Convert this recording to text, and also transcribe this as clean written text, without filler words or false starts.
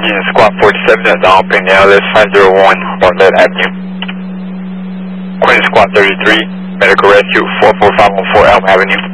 engine squad 47 at down pin LS 501 Bartlett Avenue. Queen squad 33, medical rescue 44514 Elm Avenue.